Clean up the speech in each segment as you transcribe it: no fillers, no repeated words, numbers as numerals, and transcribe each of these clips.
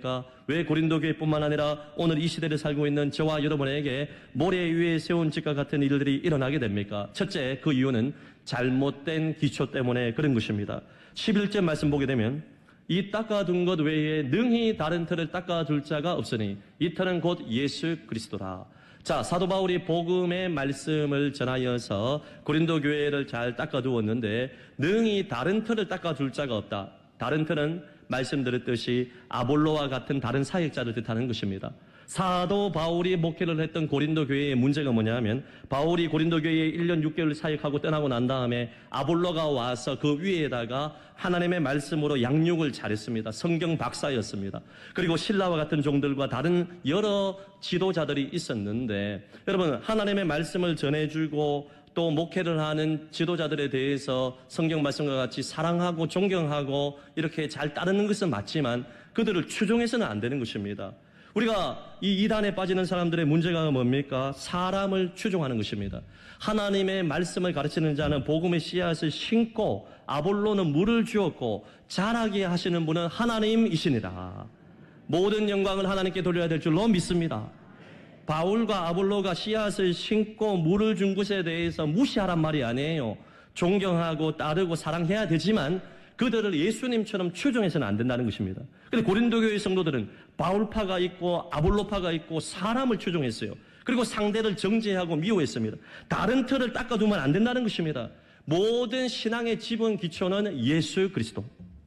있습니까? 왜 고린도 교회뿐만 아니라 오늘 이 시대를 살고 있는 저와 여러분에게 모래 위에 세운 집과 같은 일들이 일어나게 됩니까? 첫째, 그 이유는 잘못된 기초 때문에 그런 것입니다. 11절 말씀 보게 되면 이 닦아둔 것 외에 능히 다른 틀을 닦아둘 자가 없으니 이 틀은 곧 예수 그리스도라. 자, 사도 바울이 복음의 말씀을 전하여서 고린도 교회를 잘 닦아두었는데 능히 다른 틀을 닦아둘 자가 없다. 다른 틀은 말씀드렸듯이 아볼로와 같은 다른 사역자를 뜻하는 것입니다. 사도 바울이 목회를 했던 고린도 교회의 문제가 뭐냐면 바울이 고린도 교회에 1년 6개월 사역하고 떠나고 난 다음에 아볼로가 와서 그 위에다가 하나님의 말씀으로 양육을 잘했습니다. 성경 박사였습니다. 그리고 신라와 같은 종들과 다른 여러 지도자들이 있었는데 여러분 하나님의 말씀을 전해주고 또 목회를 하는 지도자들에 대해서 성경 말씀과 같이 사랑하고 존경하고 이렇게 잘 따르는 것은 맞지만 그들을 추종해서는 안 되는 것입니다. 우리가 이 이단에 빠지는 사람들의 문제가 뭡니까? 사람을 추종하는 것입니다. 하나님의 말씀을 가르치는 자는 복음의 씨앗을 심고 아볼로는 물을 주었고 자라게 하시는 분은 하나님이시니라. 모든 영광을 하나님께 돌려야 될 줄로 믿습니다. 바울과 아볼로가 씨앗을 심고 물을 준 것에 대해서 무시하란 말이 아니에요. 존경하고 따르고 사랑해야 되지만 그들을 예수님처럼 추종해서는 안 된다는 것입니다. 그런데 고린도 교회 성도들은 바울파가 있고 아볼로파가 있고 사람을 추종했어요. 그리고 상대를 정죄하고 미워했습니다. 다른 틀을 닦아두면 안 된다는 것입니다. 모든 신앙의 기본 기초는 예수 그리스도.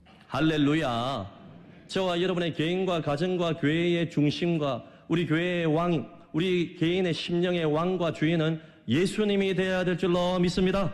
할렐루야. 저와 여러분의 개인과 가정과 교회의 중심과 우리 교회의 왕, 우리 개인의 심령의 왕과 주인은 예수님이 되어야 될 줄로 믿습니다.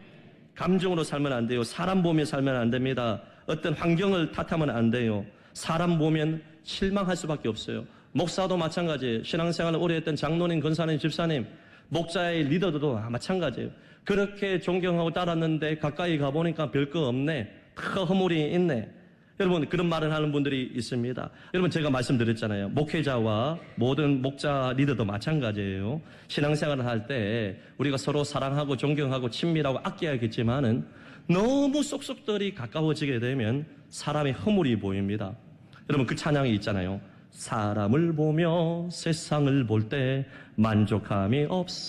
감정으로 살면 안 돼요. 사람 보며 살면 안 됩니다. 어떤 환경을 탓하면 안 돼요. 사람 보면 실망할 수밖에 없어요. 목사도 마찬가지예요. 신앙생활을 오래 했던 장로님, 권사님, 집사님, 목자의 리더들도 마찬가지예요. 그렇게 존경하고 따랐는데 가까이 가보니까 별거 없네. 다 허물이 있네. 여러분 그런 말을 하는 분들이 있습니다. 여러분 제가 말씀드렸잖아요. 목회자와 모든 목자 리더도 마찬가지예요. 신앙생활을 할 때 우리가 서로 사랑하고 존경하고 친밀하고 아껴야겠지만은 너무 쏙쏙들이 가까워지게 되면 사람의 허물이 보입니다. 여러분 그 찬양이 있잖아요. 사람을 보며 세상을 볼 때 만족함이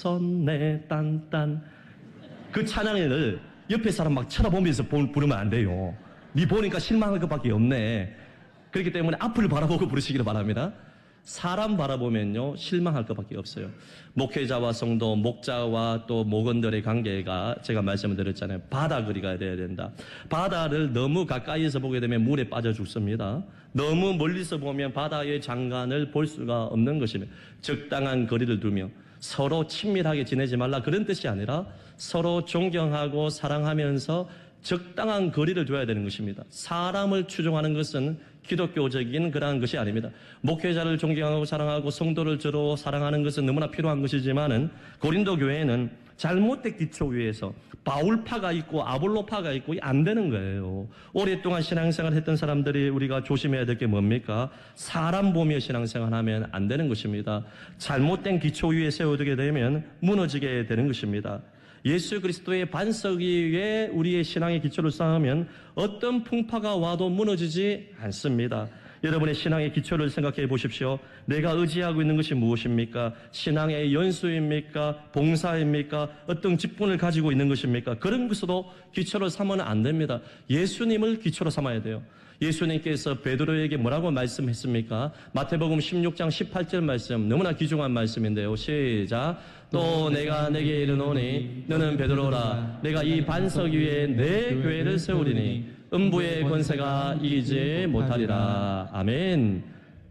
없었네 딴딴. 그 찬양을 옆에 사람 막 쳐다보면서 부르면 안 돼요. 니 보니까 실망할 것밖에 없네. 그렇기 때문에 앞을 바라보고 부르시기를 바랍니다. 사람 바라보면요 실망할 것밖에 없어요. 목회자와 성도, 목자와 또 목원들의 관계가 제가 말씀을 드렸잖아요. 바다 거리가 돼야 된다. 바다를 너무 가까이에서 보게 되면 물에 빠져 죽습니다. 너무 멀리서 보면 바다의 장관을 볼 수가 없는 것입니다. 적당한 거리를 두며 서로 친밀하게 지내지 말라 그런 뜻이 아니라 서로 존경하고 사랑하면서 적당한 거리를 둬야 되는 것입니다. 사람을 추종하는 것은 기독교적인 그러한 것이 아닙니다. 목회자를 존경하고 사랑하고 성도를 저로 사랑하는 것은 너무나 필요한 것이지만은 고린도 교회는 잘못된 기초 위에서 바울파가 있고 아볼로파가 있고 안 되는 거예요. 오랫동안 신앙생활 했던 사람들이 우리가 조심해야 될 게 뭡니까? 사람 보며 신앙생활하면 안 되는 것입니다. 잘못된 기초 위에 세워두게 되면 무너지게 되는 것입니다. 예수 그리스도의 반석 위에 우리의 신앙의 기초를 쌓으면 어떤 풍파가 와도 무너지지 않습니다. 여러분의 신앙의 기초를 생각해 보십시오. 내가 의지하고 있는 것이 무엇입니까? 신앙의 연수입니까? 봉사입니까? 어떤 직분을 가지고 있는 것입니까? 그런 것으로 기초를 삼으면 안 됩니다. 예수님을 기초로 삼아야 돼요. 예수님께서 베드로에게 뭐라고 말씀했습니까? 마태복음 16장 18절 말씀, 너무나 귀중한 말씀인데요. 시작. 또 내가 내게 이르노니 너는 베드로라. 내가 이 반석 위에 내 교회를 세우리니 음부의 권세가 이기지 못하리라. 아멘.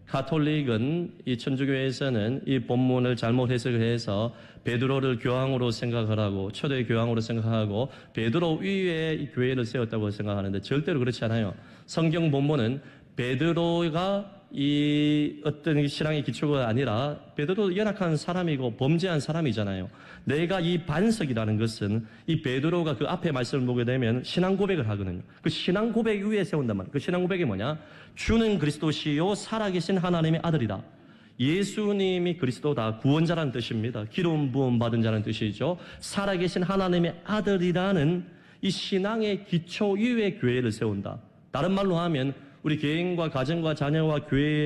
가톨릭은 이 천주교에서는 이 본문을 잘못 해석을 해서 베드로를 교황으로 생각을 하고 초대 교황으로 생각하고 베드로 위에 이 교회를 세웠다고 생각하는데 절대로 그렇지 않아요. 성경 본문은 베드로가 이 어떤 신앙의 기초가 아니라 베드로 연약한 사람이고 범죄한 사람이잖아요. 내가 이 반석이라는 것은 이 베드로가 그 앞에 말씀을 보게 되면 신앙 고백을 하거든요. 그 신앙 고백 위에 세운단 말이에요. 그 신앙 고백이 뭐냐? 주는 그리스도시요 살아계신 하나님의 아들이다. 예수님이 그리스도다. 구원자라는 뜻입니다. 기름 부음 받은 자라는 뜻이죠. 살아계신 하나님의 아들이라는 이 신앙의 기초 위에 교회를 세운다. 다른 말로 하면 우리 개인과 가정과 자녀와 교회의